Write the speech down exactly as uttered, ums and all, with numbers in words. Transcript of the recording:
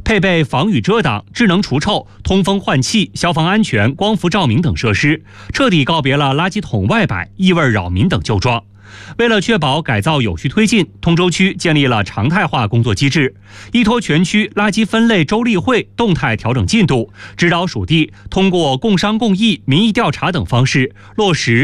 配备防雨遮挡、智能除臭、通风换气、消防安全、光伏照明等设施，彻底告别了垃圾桶外摆、异味扰民等旧状。为了确保改造有序推进，通州区建立了常态化工作机制，依托全区垃圾分类周例会动态调整进度，指导属地通过共商共议、民意调查等方式落实